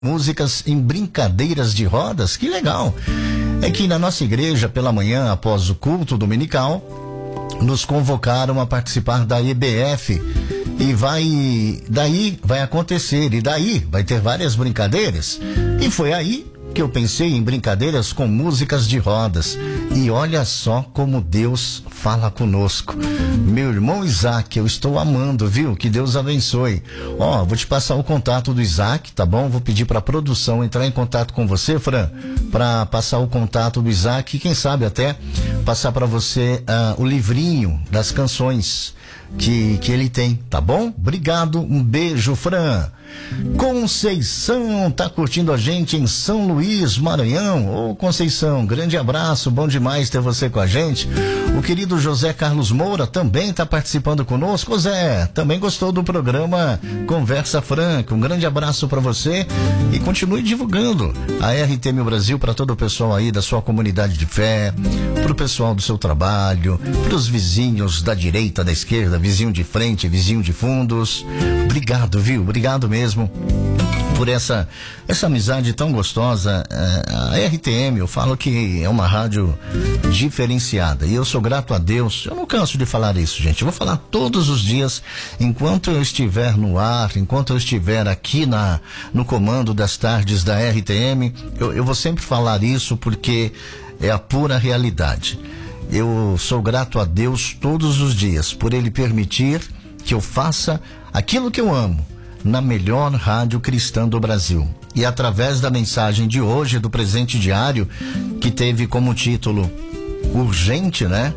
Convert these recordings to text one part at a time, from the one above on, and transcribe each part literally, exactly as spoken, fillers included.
músicas em brincadeiras de rodas, que legal. É que na nossa igreja, pela manhã, após o culto dominical, nos convocaram a participar da E B F e vai, daí vai acontecer, e daí vai ter várias brincadeiras. E foi aí que eu pensei em brincadeiras com músicas de rodas. E olha só como Deus fala conosco. Meu irmão Isaac, eu estou amando, viu? Que Deus abençoe. Ó, vou te passar o contato do Isaac, tá bom? Vou pedir para a produção entrar em contato com você, Fran, para passar o contato do Isaac e quem sabe até passar para você uh, o livrinho das canções que, que ele tem, tá bom? Obrigado, um beijo, Fran. Conceição tá curtindo a gente em São Luís, Maranhão. Ô Conceição, grande abraço, bom demais ter você com a gente. O querido José Carlos Moura também tá participando conosco. Zé, também gostou do programa Conversa Franca. Um grande abraço para você e continue divulgando a R T M Brasil para todo o pessoal aí da sua comunidade de fé, pro pessoal do seu trabalho, pros vizinhos da direita, da esquerda, vizinho de frente, vizinho de fundos. Obrigado, viu? Obrigado mesmo. mesmo por essa essa amizade tão gostosa. A R T M, eu falo que é uma rádio diferenciada e eu sou grato a Deus. Eu não canso de falar isso, gente. Eu vou falar todos os dias enquanto eu estiver no ar, enquanto eu estiver aqui na, no comando das tardes da R T M, eu, eu vou sempre falar isso porque é a pura realidade. Eu sou grato a Deus todos os dias por Ele permitir que eu faça aquilo que eu amo na melhor rádio cristã do Brasil. E através da mensagem de hoje, do presente diário, que teve como título Urgente, né?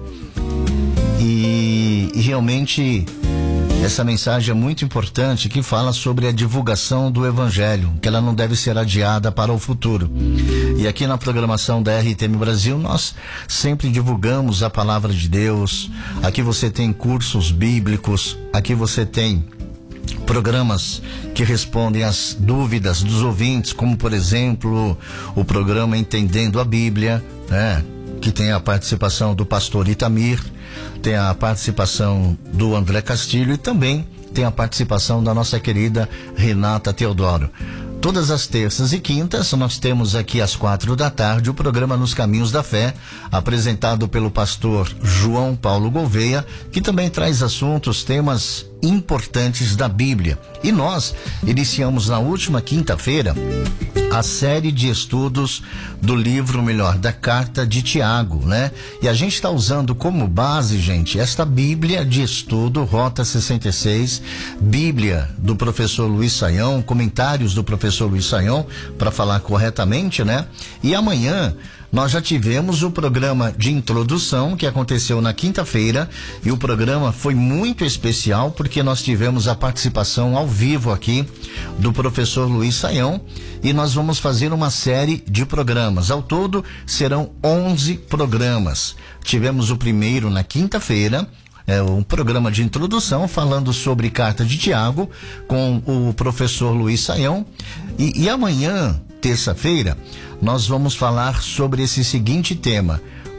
E, e realmente essa mensagem é muito importante, que fala sobre a divulgação do Evangelho, que ela não deve ser adiada para o futuro. E aqui na programação da R T M Brasil, nós sempre divulgamos a palavra de Deus. Aqui você tem cursos bíblicos, aqui você tem programas que respondem às dúvidas dos ouvintes, como por exemplo o programa Entendendo a Bíblia, né? Que tem a participação do pastor Itamir, tem a participação do André Castilho e também tem a participação da nossa querida Renata Teodoro. Todas as terças e quintas nós temos aqui às quatro da tarde o programa Nos Caminhos da Fé, apresentado pelo pastor João Paulo Gouveia, que também traz assuntos, temas importantes da Bíblia. E nós iniciamos na última quinta-feira a série de estudos do livro, melhor, da carta de Tiago, né? E a gente está usando como base, gente, esta Bíblia de estudo, Rota sessenta e seis, Bíblia do professor Luiz Saião, comentários do professor Luiz Saião, para falar corretamente, né? E amanhã nós já tivemos o programa de introdução que aconteceu na quinta-feira e o programa foi muito especial porque nós tivemos a participação ao vivo aqui do professor Luiz Saião e nós vamos fazer uma série de programas. Ao todo serão onze programas. Tivemos o primeiro na quinta-feira, é um programa de introdução falando sobre Carta de Tiago com o professor Luiz Saião e, e amanhã, terça-feira, nós vamos falar sobre esse seguinte tema: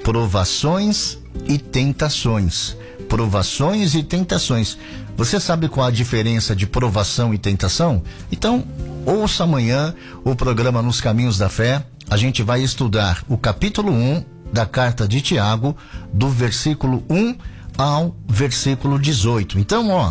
provações e tentações. Provações e tentações. Você sabe qual a diferença de provação e tentação? Então, ouça amanhã o programa Nos Caminhos da Fé. A gente vai estudar o capítulo um da Carta de Tiago, do versículo um ao versículo dezoito. Então, ó,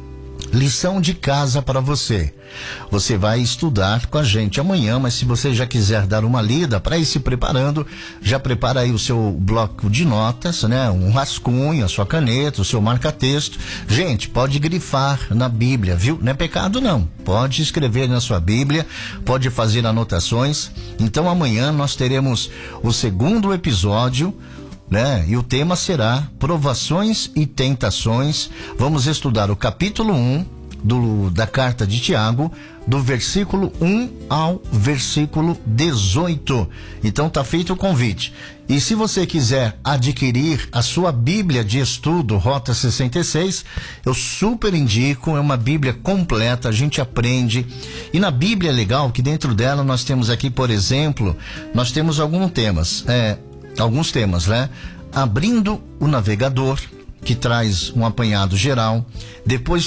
lição de casa para você. Você vai estudar com a gente amanhã, mas se você já quiser dar uma lida para ir se preparando, já prepara aí o seu bloco de notas, né? Um rascunho, a sua caneta, o seu marca-texto. Gente, pode grifar na Bíblia, viu? Não é pecado não. Pode escrever na sua Bíblia, pode fazer anotações. Então amanhã nós teremos o segundo episódio, né? E o tema será provações e tentações. Vamos estudar o capítulo um do, da carta de Tiago, do versículo um ao versículo dezoito. Então tá feito o convite. E se você quiser adquirir a sua Bíblia de estudo Rota sessenta e seis, eu super indico, é uma Bíblia completa, a gente aprende. E na Bíblia é legal que dentro dela nós temos aqui, por exemplo, nós temos alguns temas, é, alguns temas, né? Abrindo o navegador, que traz um apanhado geral. Depois tem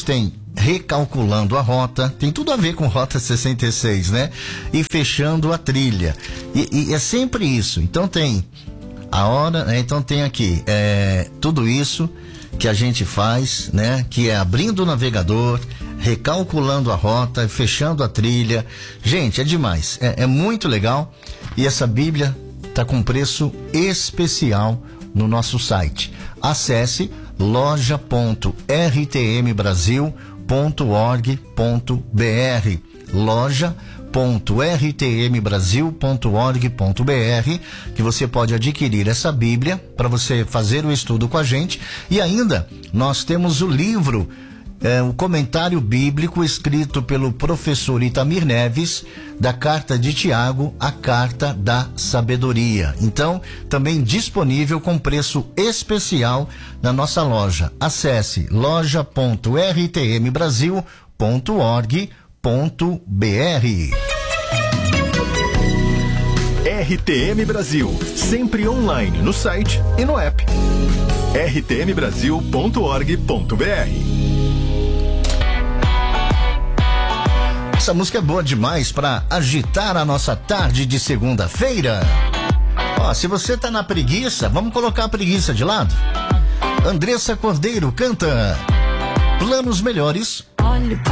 recalculando a rota, tem tudo a ver com Rota sessenta e seis, né? E fechando a trilha. E, e é sempre isso. Então tem a hora, né? Então tem aqui é, tudo isso que a gente faz, né? Que é abrindo o navegador, recalculando a rota, fechando a trilha. Gente, é demais. É, é muito legal. E essa Bíblia tá com preço especial no nosso site. Acesse loja ponto r t m brasil ponto org ponto b r, loja ponto r t m brasil ponto org ponto b r, que você pode adquirir essa Bíblia para você fazer o estudo com a gente. E ainda nós temos o livro, é, o comentário bíblico escrito pelo professor Itamir Neves, da Carta de Tiago, a Carta da Sabedoria. Então, também disponível com preço especial na nossa loja. Acesse loja ponto r t m brasil ponto org ponto b r. R T M Brasil, sempre online no site e no app. r t m brasil ponto org ponto b r. Essa música é boa demais para agitar a nossa tarde de segunda-feira. Ó, se você tá na preguiça, vamos colocar a preguiça de lado. Andressa Cordeiro canta Planos Melhores.